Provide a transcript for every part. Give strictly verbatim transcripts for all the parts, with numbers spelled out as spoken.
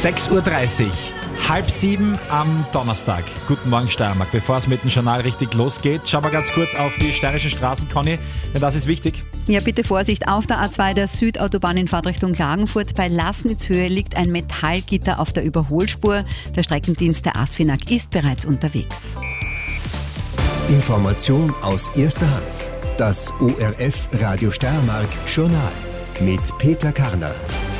sechs Uhr dreißig, halb sieben am Donnerstag. Guten Morgen Steiermark. Bevor es mit dem Journal richtig losgeht, schauen wir ganz kurz auf die steirischen Straßen, Conny, denn das ist wichtig. Ja, bitte Vorsicht, auf der A zwei der Südautobahn in Fahrtrichtung Klagenfurt. Bei Laßnitzhöhe liegt ein Metallgitter auf der Überholspur. Der Streckendienst der ASFINAG ist bereits unterwegs. Information aus erster Hand. Das O R F Radio Steiermark Journal mit Peter Karner.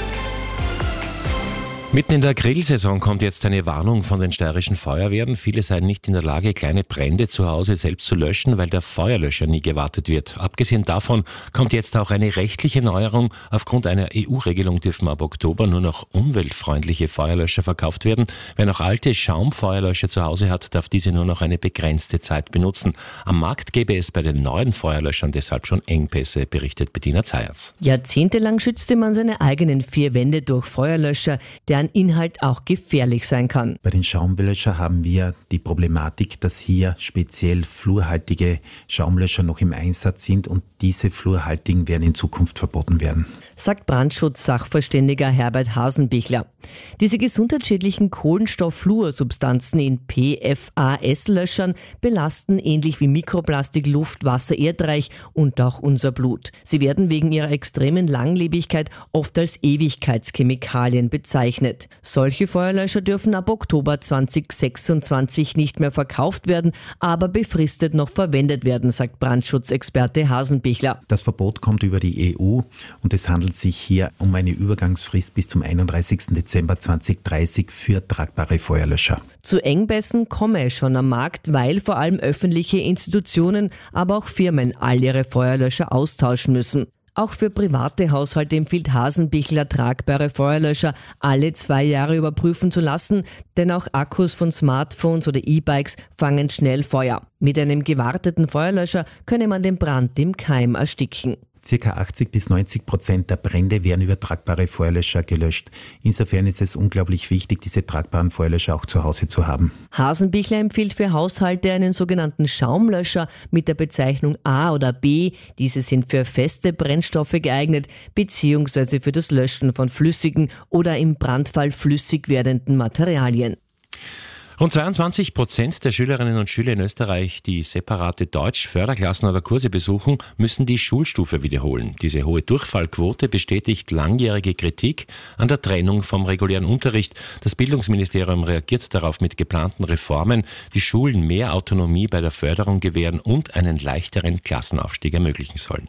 Mitten in der Grillsaison kommt jetzt eine Warnung von den steirischen Feuerwehren. Viele seien nicht in der Lage, kleine Brände zu Hause selbst zu löschen, weil der Feuerlöscher nie gewartet wird. Abgesehen davon kommt jetzt auch eine rechtliche Neuerung. Aufgrund einer E U-Regelung dürfen ab Oktober nur noch umweltfreundliche Feuerlöscher verkauft werden. Wer noch alte Schaumfeuerlöscher zu Hause hat, darf diese nur noch eine begrenzte Zeit benutzen. Am Markt gäbe es bei den neuen Feuerlöschern deshalb schon Engpässe, berichtet Bettina Zayatz. Jahrzehntelang schützte man seine eigenen vier Wände durch Feuerlöscher, deren Inhalt auch gefährlich sein kann. Bei den Schaumlöschern haben wir die Problematik, dass hier speziell fluorhaltige Schaumlöscher noch im Einsatz sind und diese fluorhaltigen werden in Zukunft verboten werden, sagt Brandschutz-Sachverständiger Herbert Hasenbichler. Diese gesundheitsschädlichen Kohlenstoff-Fluorsubstanzen in P F A S-Löschern belasten ähnlich wie Mikroplastik Luft, Wasser, Erdreich und auch unser Blut. Sie werden wegen ihrer extremen Langlebigkeit oft als Ewigkeitschemikalien bezeichnet. Solche Feuerlöscher dürfen ab Oktober zweitausendsechsundzwanzig nicht mehr verkauft werden, aber befristet noch verwendet werden, sagt Brandschutzexperte Hasenbichler. Das Verbot kommt über die E U und es handelt sich hier um eine Übergangsfrist bis zum einunddreißigsten Dezember zweitausenddreißig für tragbare Feuerlöscher. Zu Engpässen komme es schon am Markt, weil vor allem öffentliche Institutionen, aber auch Firmen all ihre Feuerlöscher austauschen müssen. Auch für private Haushalte empfiehlt Hasenbichler, tragbare Feuerlöscher alle zwei Jahre überprüfen zu lassen, denn auch Akkus von Smartphones oder E-Bikes fangen schnell Feuer. Mit einem gewarteten Feuerlöscher könne man den Brand im Keim ersticken. Circa achtzig bis neunzig Prozent der Brände werden über tragbare Feuerlöscher gelöscht. Insofern ist es unglaublich wichtig, diese tragbaren Feuerlöscher auch zu Hause zu haben. Hasenbichler empfiehlt für Haushalte einen sogenannten Schaumlöscher mit der Bezeichnung A oder B. Diese sind für feste Brennstoffe geeignet, beziehungsweise für das Löschen von flüssigen oder im Brandfall flüssig werdenden Materialien. Rund zweiundzwanzig Prozent der Schülerinnen und Schüler in Österreich, die separate Deutsch-Förderklassen oder Kurse besuchen, müssen die Schulstufe wiederholen. Diese hohe Durchfallquote bestätigt langjährige Kritik an der Trennung vom regulären Unterricht. Das Bildungsministerium reagiert darauf mit geplanten Reformen, die Schulen mehr Autonomie bei der Förderung gewähren und einen leichteren Klassenaufstieg ermöglichen sollen.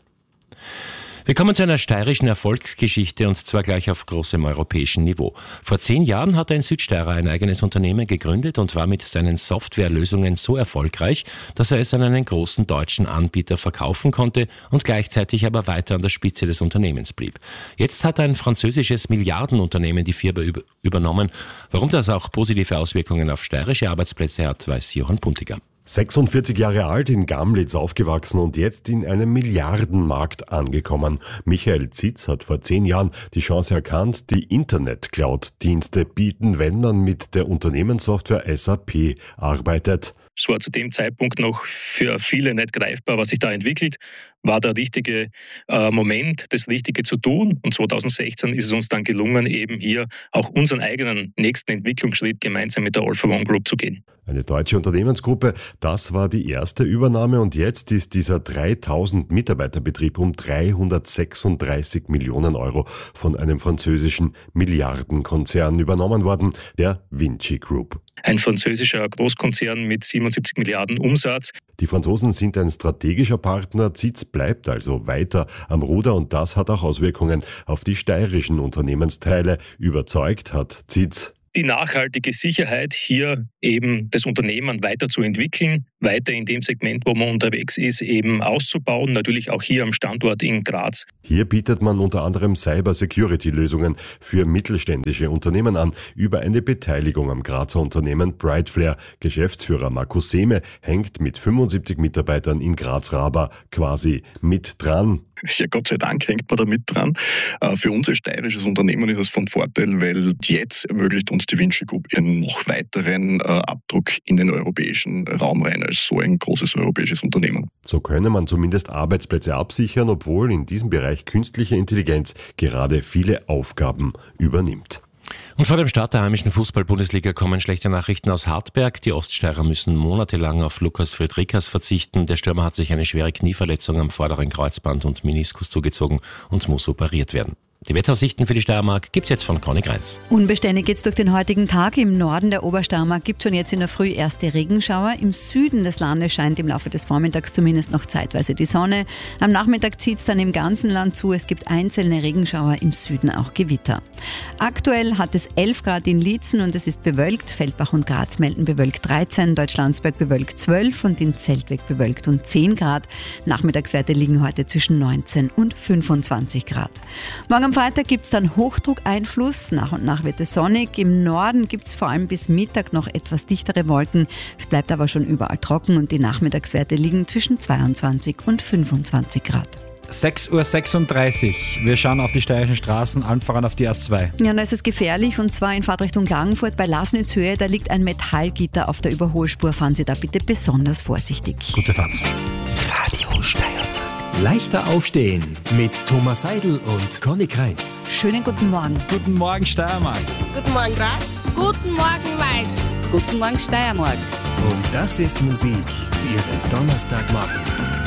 Wir kommen zu einer steirischen Erfolgsgeschichte und zwar gleich auf großem europäischen Niveau. Vor zehn Jahren hat ein Südsteirer ein eigenes Unternehmen gegründet und war mit seinen Softwarelösungen so erfolgreich, dass er es an einen großen deutschen Anbieter verkaufen konnte und gleichzeitig aber weiter an der Spitze des Unternehmens blieb. Jetzt hat ein französisches Milliardenunternehmen die Firma übernommen. Warum das auch positive Auswirkungen auf steirische Arbeitsplätze hat, weiß Johann Puntiger. sechsundvierzig Jahre alt, in Gamlitz aufgewachsen und jetzt in einem Milliardenmarkt angekommen. Michael Zitz hat vor zehn Jahren die Chance erkannt, die Internet-Cloud-Dienste bieten, wenn man mit der Unternehmenssoftware S A P arbeitet. Es war zu dem Zeitpunkt noch für viele nicht greifbar, was sich da entwickelt. War der richtige äh, Moment, das Richtige zu tun. Und zweitausendsechzehn ist es uns dann gelungen, eben hier auch unseren eigenen nächsten Entwicklungsschritt gemeinsam mit der All for One Group zu gehen. Eine deutsche Unternehmensgruppe, das war die erste Übernahme und jetzt ist dieser dreitausend Mitarbeiterbetrieb um dreihundertsechsunddreißig Millionen Euro von einem französischen Milliardenkonzern übernommen worden, der Vinci Group. Ein französischer Großkonzern mit siebenundsiebzig Milliarden Umsatz. Die Franzosen sind ein strategischer Partner, Zitz bleibt also weiter am Ruder und das hat auch Auswirkungen auf die steirischen Unternehmensteile. Überzeugt hat Zitz. Die nachhaltige Sicherheit, hier eben das Unternehmen weiterzuentwickeln, weiter in dem Segment, wo man unterwegs ist, eben auszubauen, natürlich auch hier am Standort in Graz. Hier bietet man unter anderem Cyber-Security-Lösungen für mittelständische Unternehmen an, über eine Beteiligung am Grazer Unternehmen Brightflare. Geschäftsführer Markus Sehme hängt mit fünfundsiebzig Mitarbeitern in Graz-Raba quasi mit dran. Ja, Gott sei Dank hängt man da mit dran. Für uns als steirisches Unternehmen ist es von Vorteil, weil jetzt ermöglicht uns die Vinci Group einen noch weiteren Abdruck in den europäischen Raum rein als so ein großes europäisches Unternehmen. So könne man zumindest Arbeitsplätze absichern, obwohl in diesem Bereich künstliche Intelligenz gerade viele Aufgaben übernimmt. Und vor dem Start der heimischen Fußball-Bundesliga kommen schlechte Nachrichten aus Hartberg. Die Oststeirer müssen monatelang auf Lukas Friedrichs verzichten. Der Stürmer hat sich eine schwere Knieverletzung am vorderen Kreuzband und Meniskus zugezogen und muss operiert werden. Die Wetteraussichten für die Steiermark gibt's jetzt von Conny Greitz. Unbeständig geht's durch den heutigen Tag. Im Norden der Obersteiermark gibt es schon jetzt in der Früh erste Regenschauer. Im Süden des Landes scheint im Laufe des Vormittags zumindest noch zeitweise die Sonne. Am Nachmittag zieht's dann im ganzen Land zu. Es gibt einzelne Regenschauer, im Süden auch Gewitter. Aktuell hat es elf Grad in Liezen und es ist bewölkt. Feldbach und Graz melden bewölkt dreizehn, Deutschlandsberg bewölkt zwölf und in Zeltweg bewölkt und zehn Grad. Nachmittagswerte liegen heute zwischen neunzehn und fünfundzwanzig Grad. Morgen am Freitag gibt es dann Hochdruckeinfluss. Nach und nach wird es sonnig. Im Norden gibt es vor allem bis Mittag noch etwas dichtere Wolken. Es bleibt aber schon überall trocken und die Nachmittagswerte liegen zwischen zweiundzwanzig und fünfundzwanzig Grad. sechs Uhr sechsunddreißig. Wir schauen auf die steirischen Straßen, allen voran auf die A zwei. Ja, da ist es gefährlich und zwar in Fahrtrichtung Klagenfurt bei Lasnitzhöhe. Da liegt ein Metallgitter auf der Überholspur. Fahren Sie da bitte besonders vorsichtig. Gute Fahrt. Radio Steiermark. Leichter aufstehen mit Thomas Seidel und Conny Greitz. Schönen guten Morgen. Guten Morgen Steiermark. Guten Morgen Graz. Guten Morgen Weiz. Guten Morgen Steiermark. Und das ist Musik für Ihren Donnerstagmorgen.